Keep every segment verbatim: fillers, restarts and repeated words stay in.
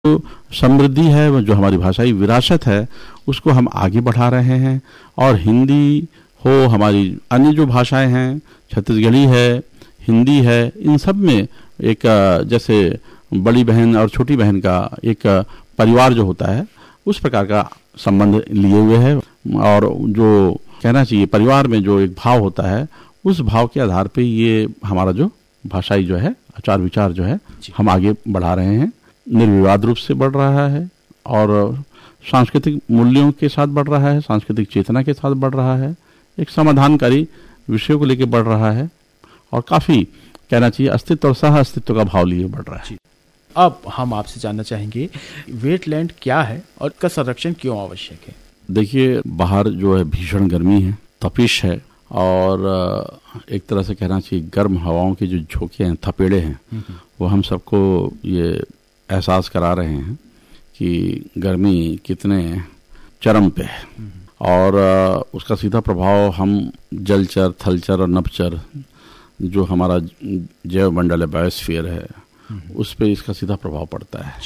जो समृद्धि है, वो जो हमारी भाषाई विरासत है, उसको हम आगे बढ़ा रहे हैं। और हिंदी हो, हमारी अन्य जो भाषाएं हैं, छत्तीसगढ़ी है, हिंदी है, इन सब में एक जैसे बड़ी बहन और छोटी बहन का एक परिवार जो होता है, उस प्रकार का संबंध लिए हुए है। और जो कहना चाहिए परिवार में जो एक भाव होता है, उस भाव के आधार पे ये हमारा जो भाषाई जो है आचार विचार जो है हम आगे बढ़ा रहे हैं, निर्विवाद रूप से बढ़ रहा है और सांस्कृतिक मूल्यों के साथ बढ़ रहा है, सांस्कृतिक चेतना के साथ बढ़ रहा है, एक समाधानकारी विषयों को लेकर बढ़ रहा है और काफी कहना चाहिए अस्तित्व और सह अस्तित्व का भाव लिए बढ़ रहा है। अब हम आपसे जानना चाहेंगे वेटलैंड क्या है और इसका संरक्षण क्यों आवश्यक है। देखिए, बाहर जो है भीषण गर्मी है, तपिश है और एक तरह से कहना चाहिए गर्म हवाओं के जो झोंके हैं, थपेड़े हैं, वो हम सबको ये एहसास करा रहे हैं कि गर्मी कितने चरम पे है। और उसका सीधा प्रभाव हम जलचर, थलचर और नभचर जो हमारा जैव मंडल है, बायोस्फीयर है, उस पे इसका सीधा प्रभाव पड़ता है।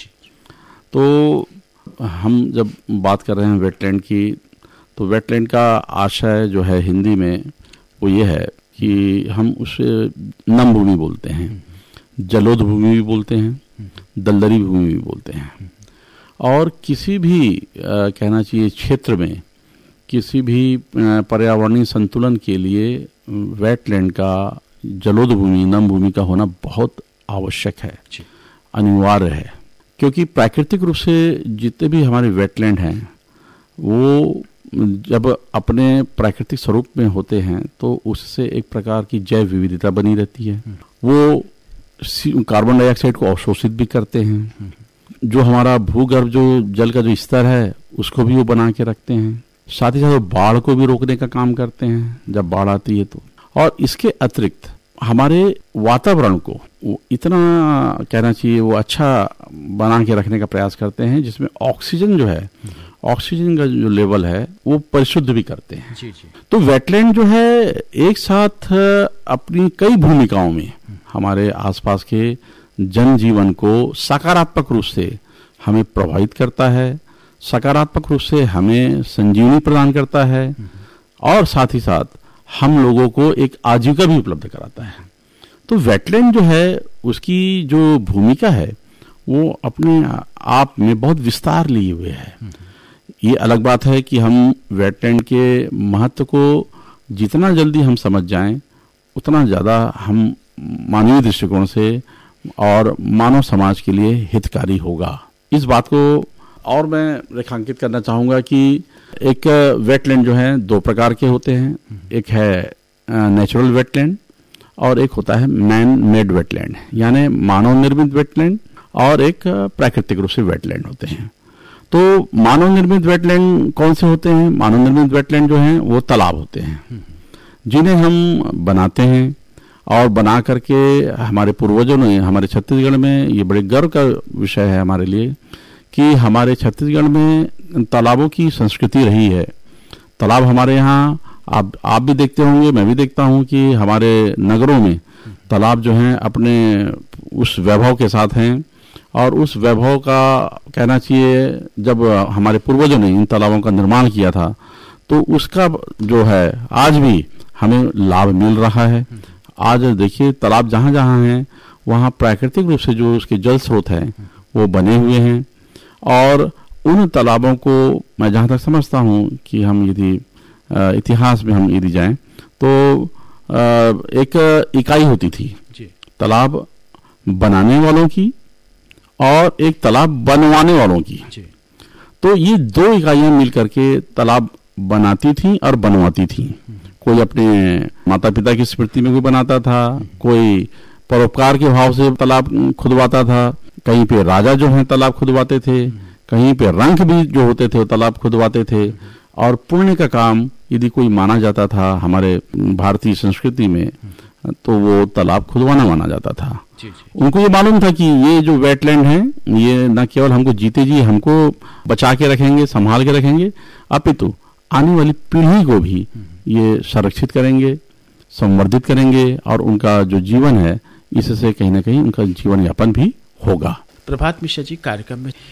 तो हम जब बात कर रहे हैं वेटलैंड की, तो वेटलैंड का आशय जो है हिंदी में वो ये है कि हम उसे नम भूमि बोलते हैं, जलोद भूमि भी बोलते हैं, दलदली भूमि भी बोलते हैं। और किसी भी आ, कहना चाहिए क्षेत्र में किसी भी पर्यावरणीय संतुलन के लिए वेटलैंड का, जलोद भूमि, नम भूमि का होना बहुत आवश्यक है, अनिवार्य है। क्योंकि प्राकृतिक रूप से जितने भी हमारे वेटलैंड हैं, वो जब अपने प्राकृतिक स्वरूप में होते हैं तो उससे एक प्रकार की जैव विविधता बनी रहती है। वो कार्बन डाइऑक्साइड को अवशोषित भी करते हैं। जो हमारा भूगर्भ जो जल का जो स्तर है, उसको भी वो बना के रखते हैं। साथ ही साथ वो बाढ़ को भी रोकने का काम करते हैं जब बाढ़ आती है तो। और इसके अतिरिक्त हमारे वातावरण को वो इतना कहना चाहिए वो अच्छा बना के रखने का प्रयास करते हैं, जिसमें ऑक्सीजन जो है, ऑक्सीजन का जो लेवल है वो परिशुद्ध भी करते हैं। जी जी। तो वेटलैंड जो है एक साथ अपनी कई भूमिकाओं में हमारे आसपास के जनजीवन को सकारात्मक रूप से हमें प्रभावित करता है, सकारात्मक रूप से हमें संजीवनी प्रदान करता है और साथ ही साथ हम लोगों को एक आजीविका भी उपलब्ध कराता है। तो वेटलैंड जो है उसकी जो भूमिका है वो अपने आप में बहुत विस्तार लिए हुए है। ये अलग बात है कि हम वेटलैंड के महत्व को जितना जल्दी हम समझ जाएं, उतना ज़्यादा हम मानवीय दृष्टिकोण से और मानव समाज के लिए हितकारी होगा। इस बात को और मैं रेखांकित करना चाहूँगा कि एक वेटलैंड जो है दो प्रकार के होते हैं। एक है नेचुरल वेटलैंड और एक होता है मैन मेड वेटलैंड, यानी मानव निर्मित वेटलैंड, और एक प्राकृतिक रूप से वेटलैंड होते हैं। तो मानव निर्मित वेटलैंड कौन से होते हैं? मानव निर्मित वेटलैंड जो हैं वो तालाब होते हैं, जिन्हें हम बनाते हैं और बना करके हमारे पूर्वजों ने, हमारे छत्तीसगढ़ में ये बड़े गर्व का विषय है हमारे लिए कि हमारे छत्तीसगढ़ में तालाबों की संस्कृति रही है। तालाब हमारे यहाँ आप आप भी देखते होंगे, मैं भी देखता हूँ कि हमारे नगरों में तालाब जो हैं अपने उस वैभव के साथ हैं। और उस वैभव का कहना चाहिए जब हमारे पूर्वजों ने इन तालाबों का निर्माण किया था तो उसका जो है आज भी हमें लाभ मिल रहा है। आज देखिए तालाब जहाँ जहाँ हैं वहाँ प्राकृतिक रूप से जो उसके जल स्रोत हैं वो बने हुए हैं। और उन तालाबों को मैं जहाँ तक समझता हूँ कि हम यदि इतिहास में हम यदि जाएं तो एक इकाई होती थी तालाब बनाने वालों की और एक तालाब बनवाने वालों की। तो ये दो इकाइयां मिलकर के तालाब बनाती थी और बनवाती थी। कोई अपने माता पिता की स्मृति में कोई बनाता था, कोई परोपकार के भाव से तालाब खुदवाता था, कहीं पे राजा जो हैं तालाब खुदवाते थे, कहीं पे रंक भी जो होते थे वो तालाब खुदवाते थे। और पुण्य का काम यदि कोई माना जाता था हमारे भारतीय संस्कृति में तो वो तालाब खुदवाना माना जाता था। जी जी। उनको ये मालूम था कि ये जो वेटलैंड है ये न केवल हमको जीते जी हमको बचा के रखेंगे, संभाल के रखेंगे, अपितु आने वाली पीढ़ी को भी ये संरक्षित करेंगे, संवर्धित करेंगे और उनका जो जीवन है इससे कहीं ना कहीं उनका जीवन यापन भी होगा। प्रभात मिश्रा जी, कार्यक्रम में